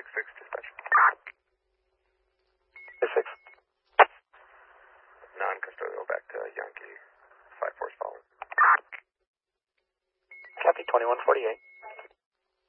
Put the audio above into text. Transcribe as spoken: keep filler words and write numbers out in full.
six six dispatch. six six. Non-custodial back to Yankee. five four is following. Copy twenty-one forty-eight.